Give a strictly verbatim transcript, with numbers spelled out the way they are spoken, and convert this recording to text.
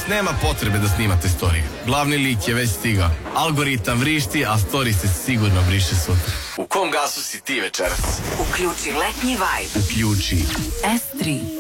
nema potrebe da snimate storiju. Glavni lik je već stigao. Algoritam vrišti, a story se sigurno briše sutra. U kom gasu si ti večeras? Uključi letnji vibe. Uključi S tri.